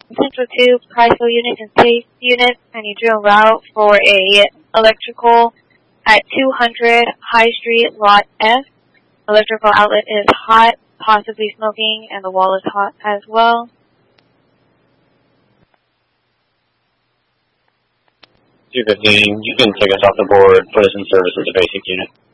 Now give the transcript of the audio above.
Central Tube, CRISO unit, and safe unit. I need you en route for a electrical at 200 High Street, Lot F. Electrical outlet is hot, possibly smoking, and the wall is hot as well. 215, you can take us off the board, put us in service as a basic unit.